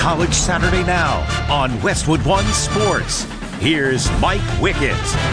College Saturday Now on Westwood One Sports. Here's Mike Wickett.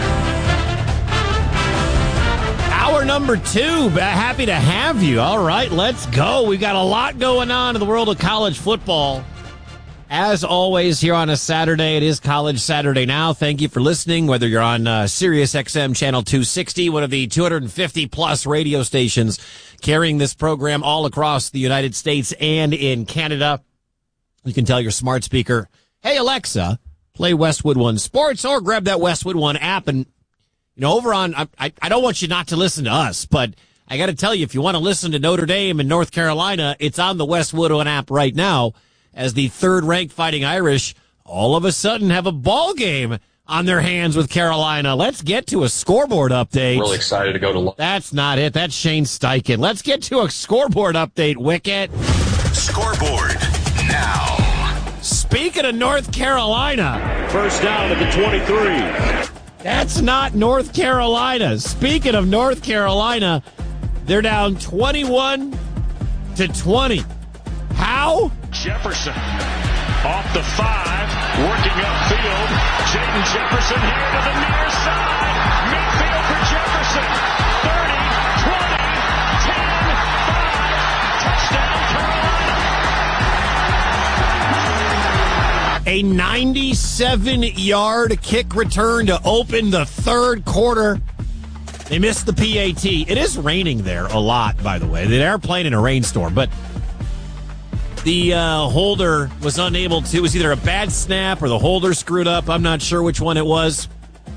Hour number 2. Happy to have you. All right, let's go. We've got a lot going on in the world of college football. As always, here on a Saturday, it is College Saturday Now. Thank you for listening, whether you're on Sirius XM Channel 260, one of the 250-plus radio stations carrying this program all across the United States and in Canada. You can tell your smart speaker, hey, Alexa, play Westwood One Sports, or grab that Westwood One app. And, you know, over on, I don't want you not to listen to us, but I got to tell you, if you want to listen to Notre Dame and North Carolina, it's on the Westwood One app right now, as the third-ranked Fighting Irish all of a sudden have a ball game on their hands with Carolina. Let's get to a scoreboard update. Really excited to go to... That's not it. That's Shane Steichen. Let's get to a scoreboard update, Wicket. Scoreboard now. Speaking of North Carolina. First down at the 23. That's not North Carolina. Speaking of North Carolina, they're down 21-20. How? Jefferson off the 5, working upfield. Jaden Jefferson here to the near side. Midfield for Jefferson. 30, 20, 10, 5. Touchdown Carolina. A 97-yard kick return to open the third quarter. They missed the PAT. It is raining there a lot, by the way. They are playing in a rainstorm, but the holder was unable to. It was either a bad snap or the holder screwed up. I'm not sure which one it was.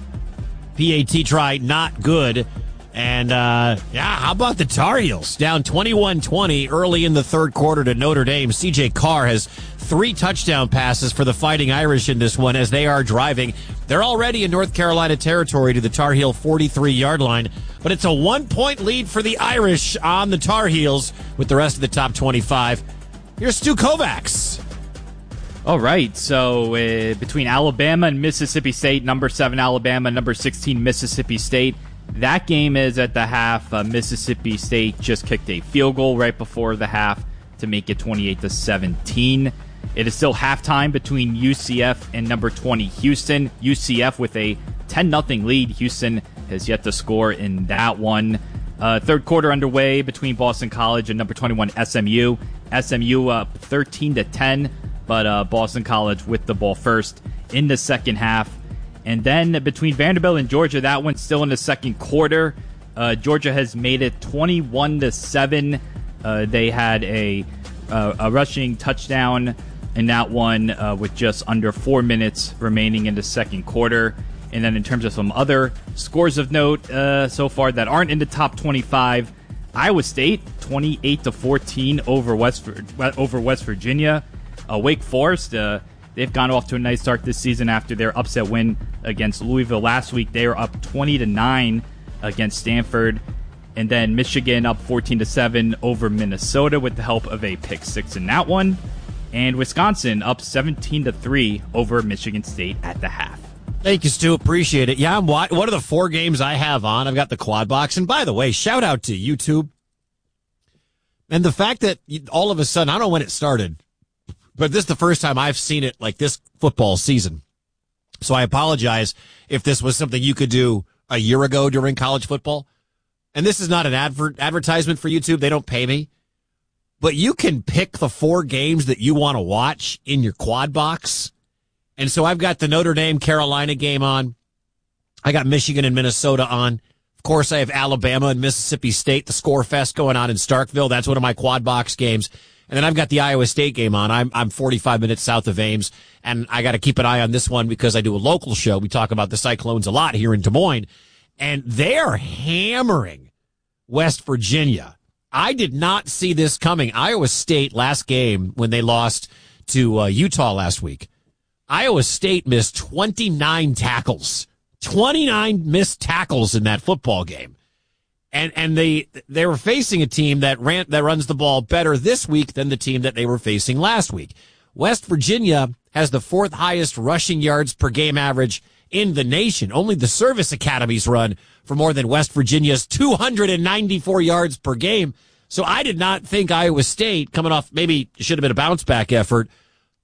PAT try, not good. And, how about the Tar Heels? Down 21-20 early in the third quarter to Notre Dame. C.J. Carr has 3 touchdown passes for the Fighting Irish in this one as they are driving. They're already in North Carolina territory to the Tar Heel 43-yard line. But it's a 1-point lead for the Irish on the Tar Heels with the rest of the top 25. Here's Stu Kovacs. All right, so between Alabama and Mississippi State, number 7 Alabama, number 16 Mississippi State, that game is at the half. Mississippi State just kicked a field goal right before the half to make it 28-17. It is still halftime between UCF and number 20 Houston. UCF with a 10-0 lead. Houston has yet to score in that one. Third quarter underway between Boston College and number 21 SMU. SMU up 13-10, but Boston College with the ball first in the second half. And then between Vanderbilt and Georgia, that one's still in the second quarter. Georgia has made it 21-7. They had a rushing touchdown in that one with just under 4 minutes remaining in the second quarter. And then in terms of some other scores of note so far that aren't in the top 25, Iowa State 28-14 over West Virginia. Wake Forest, they've gone off to a nice start this season after their upset win against Louisville last week. They are up 20-9 against Stanford. And then Michigan up 14-7 over Minnesota with the help of a pick 6 in that one. And Wisconsin up 17-3 over Michigan State at the half. Thank you, Stu. Appreciate it. Yeah, what are the 4 games I have on? I've got the quad box. And by the way, shout out to YouTube. And the fact that all of a sudden, I don't know when it started, but this is the first time I've seen it like this football season. So I apologize if this was something you could do a year ago during college football. And this is not an advertisement for YouTube. They don't pay me. But you can pick the 4 games that you want to watch in your quad box. And so I've got the Notre Dame Carolina game on. I got Michigan and Minnesota on. Of course, I have Alabama and Mississippi State, the Score Fest going on in Starkville. That's one of my quad box games. And then I've got the Iowa State game on. I'm 45 minutes south of Ames, and I got to keep an eye on this one because I do a local show. We talk about the Cyclones a lot here in Des Moines, and they're hammering West Virginia. I did not see this coming. Iowa State last game when they lost to Utah last week, Iowa State missed 29 tackles. 29 missed tackles in that football game. And they were facing a team that runs the ball better this week than the team that they were facing last week. West Virginia has the 4th highest rushing yards per game average in the nation. Only the service academies run for more than West Virginia's 294 yards per game. So I did not think Iowa State, coming off maybe it should have been a bounce back effort,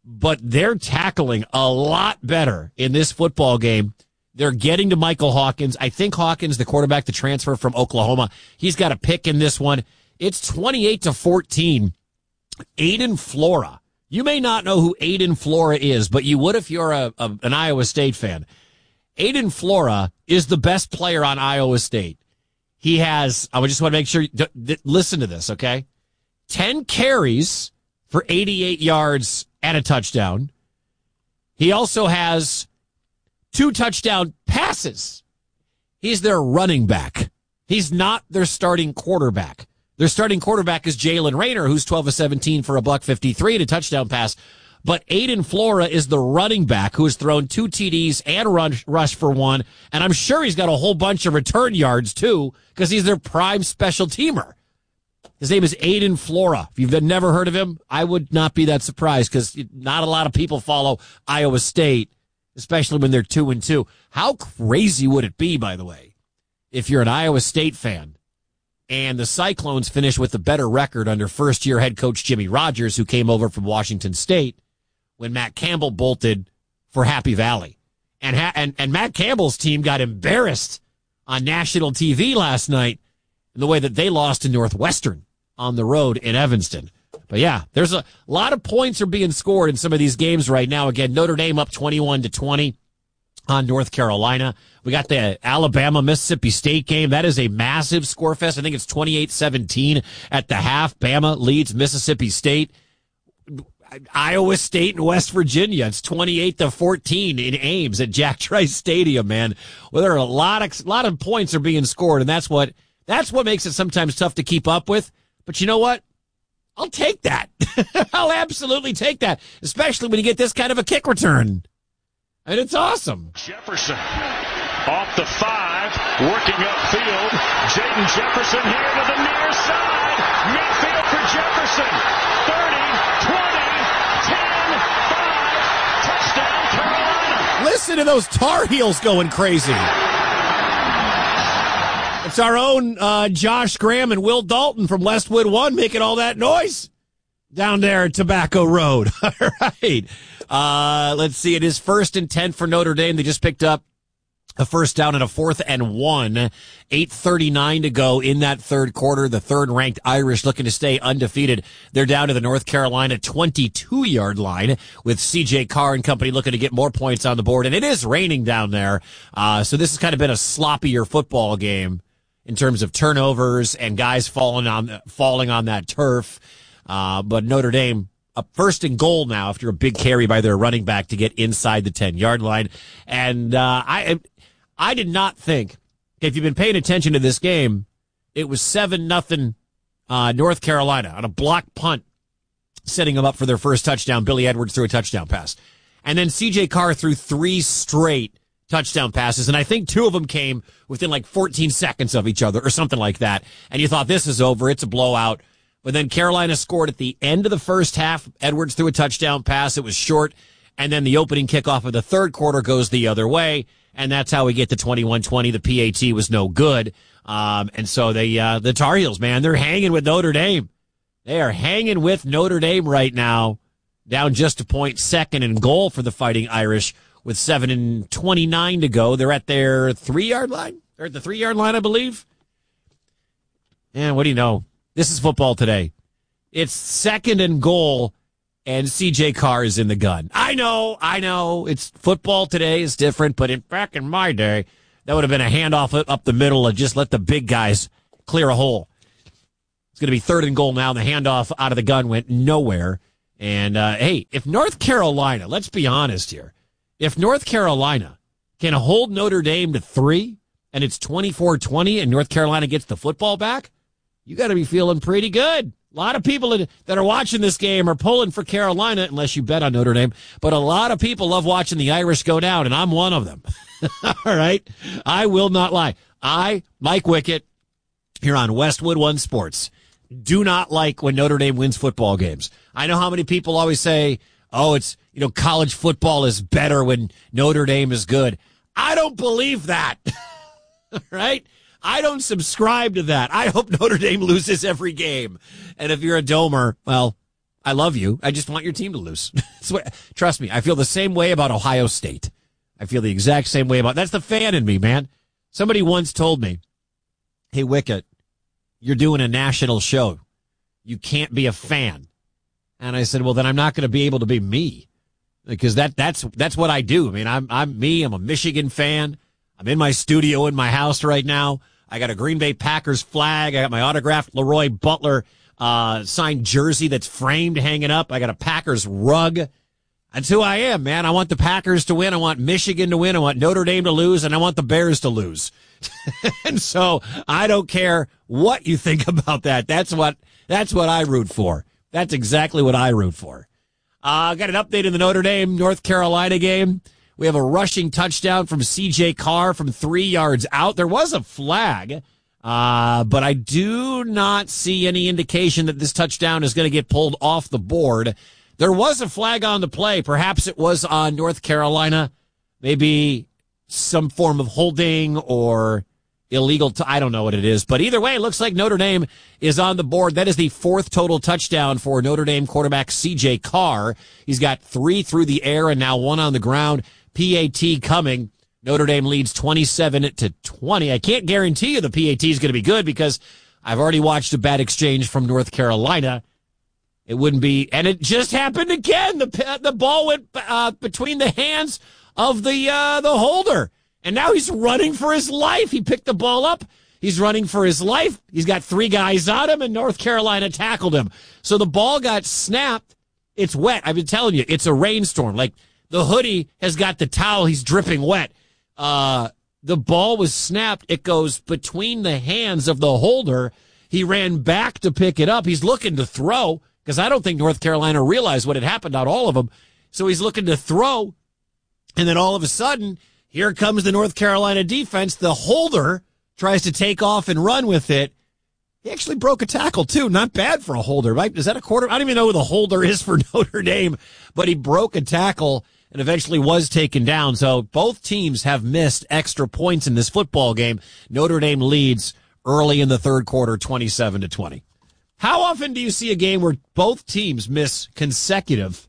but they're tackling a lot better in this football game. They're getting to Michael Hawkins. I think Hawkins, the quarterback, the transfer from Oklahoma, he's got a pick in this one. It's 28-14. Aiden Flora. You may not know who Aiden Flora is, but you would if you're an Iowa State fan. Aiden Flora is the best player on Iowa State. He has, I just want to make sure, listen to this, okay? 10 carries for 88 yards and a touchdown. He also has 2 touchdown passes. He's their running back. He's not their starting quarterback. Their starting quarterback is Jalen Rayner, who's 12 of 17 for $153 and a touchdown pass. But Aiden Flora is the running back who has thrown 2 TDs and rushed for 1. And I'm sure he's got a whole bunch of return yards, too, because he's their prime special teamer. His name is Aiden Flora. If you've never heard of him, I would not be that surprised because not a lot of people follow Iowa State, especially when they're 2-2. How crazy would it be, by the way, if you're an Iowa State fan and the Cyclones finish with a better record under first-year head coach Jimmy Rogers, who came over from Washington State when Matt Campbell bolted for Happy Valley. And Matt Campbell's team got embarrassed on national TV last night in the way that they lost to Northwestern on the road in Evanston. But yeah, there's a lot of points are being scored in some of these games right now. Again, Notre Dame up 21-20 on North Carolina. We got the Alabama-Mississippi State game. That is a massive score fest. I think it's 28-17 at the half. Bama leads Mississippi State. Iowa State and West Virginia. It's 28-14 in Ames at Jack Trice Stadium, man. Well, there are a lot of points are being scored, and that's what makes it sometimes tough to keep up with. But you know what? I'll take that. I'll absolutely take that, especially when you get this kind of a kick return. And it's awesome. Jefferson off the 5, working upfield. Jaden Jefferson here to the near side. Midfield for Jefferson. 30, 20, 10, 5. Touchdown, Carolina. Listen to those Tar Heels going crazy. It's our own Josh Graham and Will Dalton from Westwood One making all that noise down there at Tobacco Road. All right. Let's see. It is 1st and 10 for Notre Dame. They just picked up a first down and a 4th and 1. 8:39 to go in that third quarter. The third-ranked Irish looking to stay undefeated. They're down to the North Carolina 22-yard line with C.J. Carr and company looking to get more points on the board. And it is raining down there. So this has kind of been a sloppier football game in terms of turnovers and guys falling on that turf. But Notre Dame up 1st and goal now after a big carry by their running back to get inside the 10-yard line. And I did not think, if you've been paying attention to this game, it was 7-0 North Carolina on a block punt, setting them up for their first touchdown. Billy Edwards threw a touchdown pass. And then C.J. Carr threw 3 straight touchdown passes, and I think 2 of them came within like 14 seconds of each other or something like that. And you thought, this is over, it's a blowout. But then Carolina scored at the end of the first half. Edwards threw a touchdown pass. It was short. And then the opening kickoff of the third quarter goes the other way. And that's how we get to 21-20. The PAT was no good. And so the Tar Heels, man, they're hanging with Notre Dame. They are hanging with Notre Dame right now. Down just a point, 2nd and goal for the Fighting Irish with 7:29 to go. They're at their 3-yard line. They're at the 3-yard line, I believe. And what do you know? This is football today. It's 2nd and goal, and C.J. Carr is in the gun. I know. It's football today. It's different, but back in my day, that would have been a handoff up the middle and just let the big guys clear a hole. It's going to be 3rd and goal now. The handoff out of the gun went nowhere. And, hey, if North Carolina, let's be honest here, if North Carolina can hold Notre Dame to 3 and it's 24-20 and North Carolina gets the football back, you got to be feeling pretty good. A lot of people that are watching this game are pulling for Carolina, unless you bet on Notre Dame. But a lot of people love watching the Irish go down, and I'm one of them. All right? I will not lie. I, Mike Wickett, here on Westwood One Sports, do not like when Notre Dame wins football games. I know how many people always say, it's, college football is better when Notre Dame is good. I don't believe that. All right? I don't subscribe to that. I hope Notre Dame loses every game. And if you're a Domer, well, I love you. I just want your team to lose. Trust me, I feel the same way about Ohio State. I feel the exact same way about, that's the fan in me, man. Somebody once told me, hey, Wicket, you're doing a national show. You can't be a fan. And I said, well, then I'm not going to be able to be me, because that's what I do. I mean, I'm me. I'm a Michigan fan. I'm in my studio in my house right now. I got a Green Bay Packers flag. I got my autographed Leroy Butler signed jersey that's framed hanging up. I got a Packers rug. That's who I am, man. I want the Packers to win. I want Michigan to win. I want Notre Dame to lose, and I want the Bears to lose. And so I don't care what you think about that. That's what I root for. That's exactly what I root for. Got an update in the Notre Dame North Carolina game. We have a rushing touchdown from C.J. Carr from 3 yards out. There was a flag, but I do not see any indication that this touchdown is going to get pulled off the board. There was a flag on the play. Perhaps it was on North Carolina. Maybe some form of holding or illegal. I don't know what it is. But either way, it looks like Notre Dame is on the board. That is the 4th total touchdown for Notre Dame quarterback C.J. Carr. He's got 3 through the air and now 1 on the ground. PAT coming. Notre Dame leads 27-20. I can't guarantee you the PAT is going to be good because I've already watched a bad exchange from North Carolina. It wouldn't be, and it just happened again. The ball went between the hands of the holder, and now he's running for his life. He picked the ball up. He's running for his life. He's got 3 guys on him, and North Carolina tackled him. So the ball got snapped. It's wet. I've been telling you, it's a rainstorm. Like, the hoodie has got the towel. He's dripping wet. The ball was snapped. It goes between the hands of the holder. He ran back to pick it up. He's looking to throw because I don't think North Carolina realized what had happened, not all of them. So he's looking to throw. And then all of a sudden, here comes the North Carolina defense. The holder tries to take off and run with it. He actually broke a tackle, too. Not bad for a holder, right? Is that a quarter? I don't even know who the holder is for Notre Dame, but he broke a tackle and eventually was taken down. So both teams have missed extra points in this football game. Notre Dame leads early in the third quarter, 27-20. How often do you see a game where both teams miss consecutive?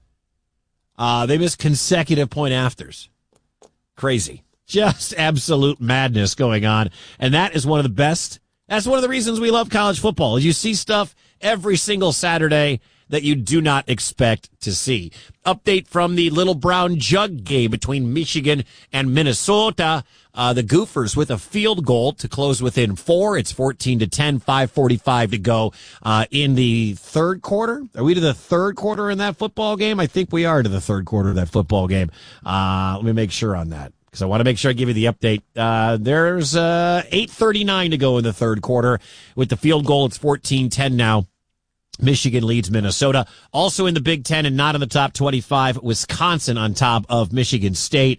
They miss consecutive point afters. Crazy. Just absolute madness going on. And that is one of the best. That's one of the reasons we love college football. Is you see stuff every single Saturday that you do not expect to see. Update from the Little Brown Jug game between Michigan and Minnesota. The Gophers with a field goal to close within 4. It's 14-10, 5:45 to go in the third quarter. Are we to the third quarter in that football game? I think we are to the third quarter of that football game. Let me make sure on that, because I want to make sure I give you the update. There's 8:39 to go in the third quarter. With the field goal, it's 14-10 now. Michigan leads Minnesota. Also in the Big Ten and not in the top 25, Wisconsin on top of Michigan State,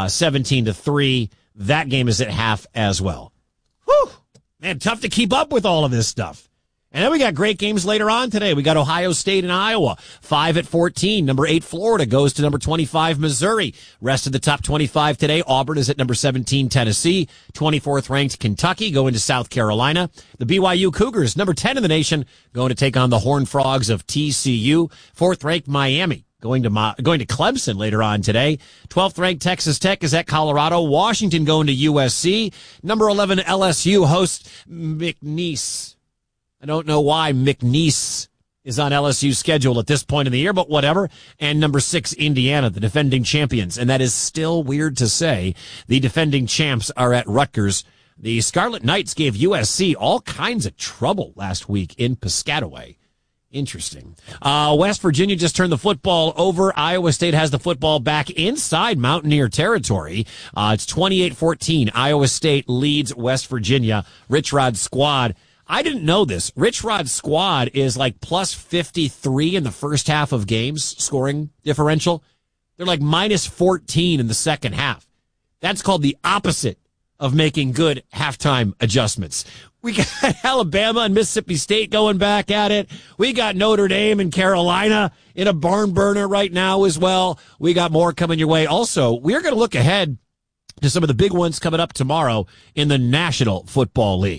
17-3. That game is at half as well. Whew. Man, tough to keep up with all of this stuff. And then we got great games later on today. We got Ohio State and Iowa. 5-14. Number 8, Florida goes to number 25, Missouri. Rest of the top 25 today. Auburn is at number 17, Tennessee. 24th ranked Kentucky going to South Carolina. The BYU Cougars, number 10 in the nation, going to take on the Horned Frogs of TCU. 4th ranked Miami going to Clemson later on today. 12th ranked Texas Tech is at Colorado. Washington going to USC. Number 11 LSU hosts McNeese. I don't know why McNeese is on LSU's schedule at this point in the year, but whatever. And number 6, Indiana, the defending champions. And that is still weird to say. The defending champs are at Rutgers. The Scarlet Knights gave USC all kinds of trouble last week in Piscataway. Interesting. West Virginia just turned the football over. Iowa State has the football back inside Mountaineer territory. It's 28-14. Iowa State leads West Virginia. Rich Rod's squad. I didn't know this. Rich Rod's squad is like plus 53 in the first half of games, scoring differential. They're like minus 14 in the second half. That's called the opposite of making good halftime adjustments. We got Alabama and Mississippi State going back at it. We got Notre Dame and Carolina in a barn burner right now as well. We got more coming your way. Also, we're going to look ahead to some of the big ones coming up tomorrow in the National Football League,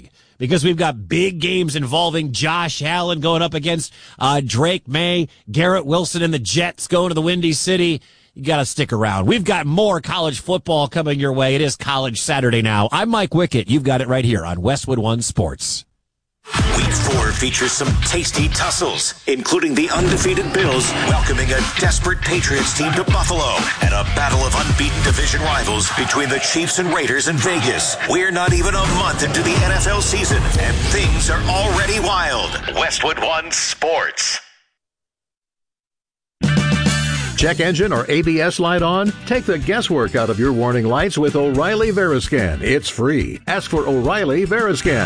because we've got big games involving Josh Allen going up against Drake May, Garrett Wilson and the Jets going to the Windy City. You got to stick around. We've got more college football coming your way. It is College Saturday now. I'm Mike Wickett. You've got it right here on Westwood One Sports. Week 4 features some tasty tussles, including the undefeated Bills welcoming a desperate Patriots team to Buffalo and a battle of unbeaten division rivals between the Chiefs and Raiders in Vegas. We're not even a month into the NFL season, and things are already wild. Westwood One Sports. Check engine or ABS light on? Take the guesswork out of your warning lights with O'Reilly Veriscan. It's free. Ask for O'Reilly Veriscan.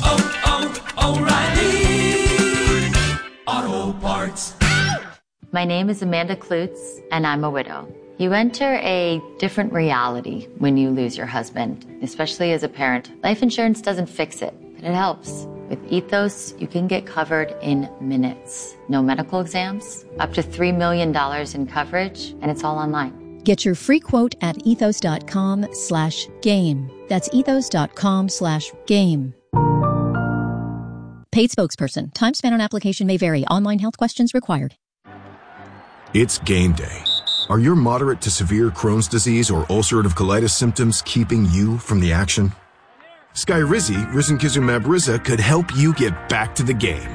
O'Reilly Auto Parts. My name is Amanda Klutz, and I'm a widow. You enter a different reality when you lose your husband, especially as a parent. Life insurance doesn't fix it, but it helps. With Ethos, you can get covered in minutes. No medical exams, up to $3 million in coverage, and it's all online. Get your free quote at ethos.com/game. That's ethos.com/game. Paid spokesperson. Time spent on application may vary. Online health questions required. It's game day. Are your moderate to severe Crohn's disease or ulcerative colitis symptoms keeping you from the action? Skyrizi, risankizumab Riza, could help you get back to the game.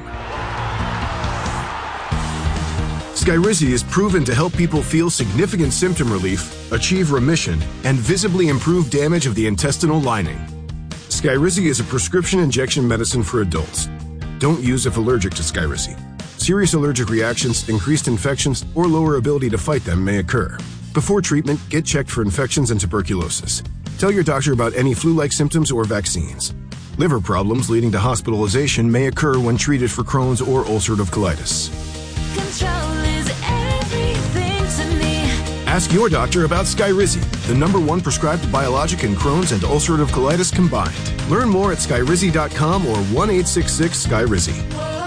Skyrizi is proven to help people feel significant symptom relief, achieve remission, and visibly improve damage of the intestinal lining. Skyrizi is a prescription injection medicine for adults. Don't use if allergic to Skyrizi. Serious allergic reactions, increased infections, or lower ability to fight them may occur. Before treatment, get checked for infections and tuberculosis. Tell your doctor about any flu-like symptoms or vaccines. Liver problems leading to hospitalization may occur when treated for Crohn's or ulcerative colitis. Control is everything to me. Ask your doctor about Skyrizi, the #1 prescribed biologic in Crohn's and ulcerative colitis combined. Learn more at skyrizi.com or 1-866-SKYRIZI.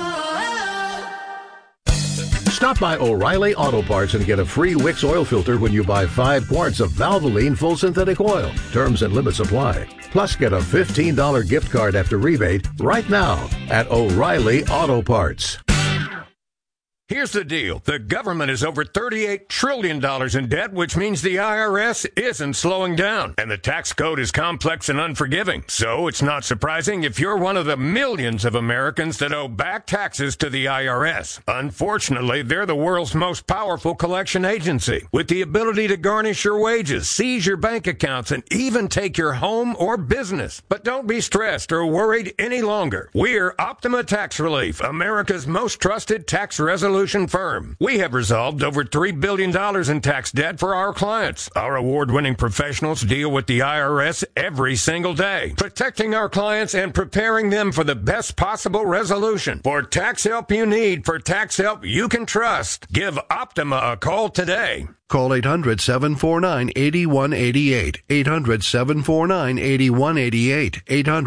Stop by O'Reilly Auto Parts and get a free Wix oil filter when you buy 5 quarts of Valvoline full synthetic oil. Terms and limits apply. Plus, get a $15 gift card after rebate right now at O'Reilly Auto Parts. Here's the deal. The government is over $38 trillion in debt, which means the IRS isn't slowing down. And the tax code is complex and unforgiving. So it's not surprising if you're one of the millions of Americans that owe back taxes to the IRS. Unfortunately, they're the world's most powerful collection agency, with the ability to garnish your wages, seize your bank accounts, and even take your home or business. But don't be stressed or worried any longer. We're Optima Tax Relief, America's most trusted tax resolution firm. We have resolved over $3 billion in tax debt for our clients. Our award-winning professionals deal with the IRS every single day, protecting our clients and preparing them for the best possible resolution. For tax help you need, for tax help you can trust, give Optima a call today. Call 800-749-8188. 800-749-8188.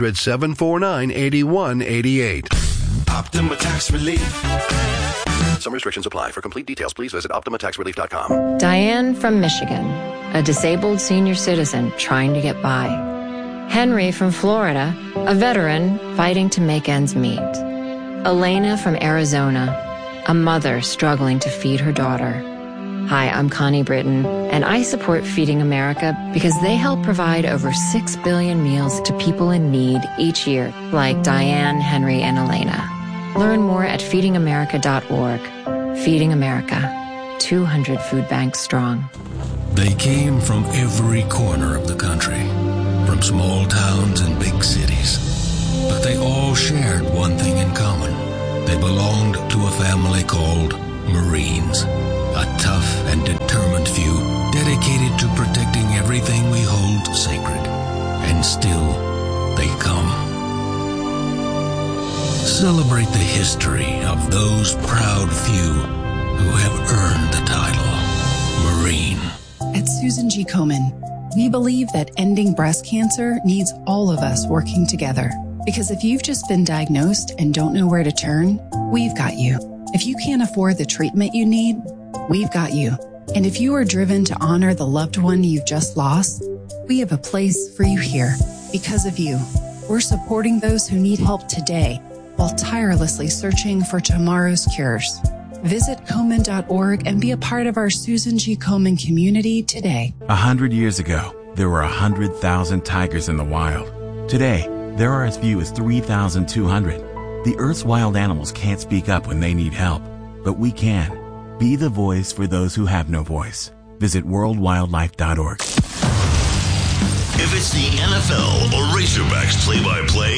800-749-8188. Optima Tax Relief. Some restrictions apply. For complete details, please visit OptimaTaxRelief.com. Diane from Michigan, a disabled senior citizen trying to get by. Henry from Florida, a veteran fighting to make ends meet. Elena from Arizona, a mother struggling to feed her daughter. Hi, I'm Connie Britton, and I support Feeding America because they help provide over 6 billion meals to people in need each year, like Diane, Henry, and Elena. Learn more at feedingamerica.org. Feeding America, 200 food banks strong. They came from every corner of the country, from small towns and big cities. But they all shared one thing in common. They belonged to a family called Marines, a tough and determined few dedicated to protecting everything we hold sacred. And still, they come. Celebrate the history of those proud few who have earned the title Marine. At Susan G. Komen, we believe that ending breast cancer needs all of us working together. Because if you've just been diagnosed and don't know where to turn, we've got you. If you can't afford the treatment you need, we've got you. And if you are driven to honor the loved one you've just lost, we have a place for you here because of you. We're supporting those who need help today while tirelessly searching for tomorrow's cures. Visit Komen.org and be a part of our Susan G. Komen community today. 100 years ago, there were 100,000 tigers in the wild. Today, there are as few as 3,200. The Earth's wild animals can't speak up when they need help, but we can. Be the voice for those who have no voice. Visit worldwildlife.org. If it's the NFL or Razorbacks play-by-play,